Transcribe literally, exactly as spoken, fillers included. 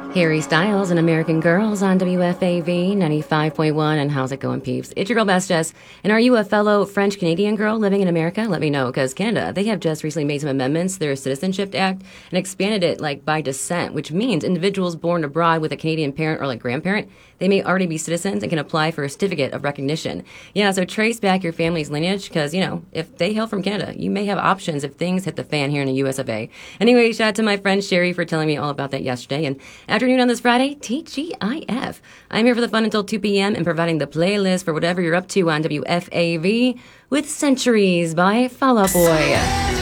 Harry Styles and American Girls on W F A V ninety-five point one. And how's it going, peeps? It's your girl, Best Jess. And are you a fellow French-Canadian girl living in America? Let me know, because Canada, they have just recently made some amendments to their Citizenship Act and expanded it, like, by descent, which means individuals born abroad with a Canadian parent or, like, grandparent, they may already be citizens and can apply for a certificate of recognition. Yeah, so trace back your family's lineage, because, you know, if they hail from Canada, you may have options if things hit the fan here in the U S of A. Anyway, shout out to my friend Sherry for telling me all about that yesterday. And afternoon on this Friday, T G I F. I'm here for the fun until two p.m. and providing the playlist for whatever you're up to on W F A V with Centuries by Fall Out Boy.